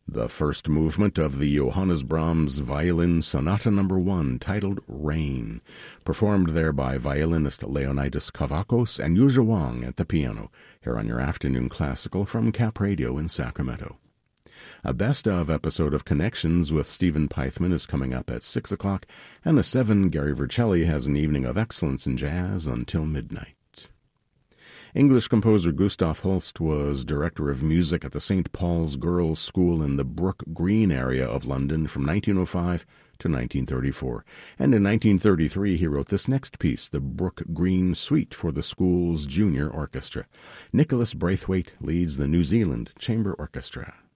the first movement of the Johannes Brahms Violin Sonata No. 1, titled Rain, performed there by violinist Leonidas Kavakos and Yuzha Wang at the piano, here on your Afternoon Classical from Cap Radio in Sacramento. A best-of episode of Connections with Stephen Pythman is coming up at 6 o'clock, and at 7, Gary Vercelli has an evening of excellence in jazz until midnight. English composer Gustav Holst was director of music at the St. Paul's Girls' School in the Brook Green area of London from 1905 to 1934. And in 1933 he wrote this next piece, the Brook Green Suite for the school's junior orchestra. Nicholas Braithwaite leads the New Zealand Chamber Orchestra.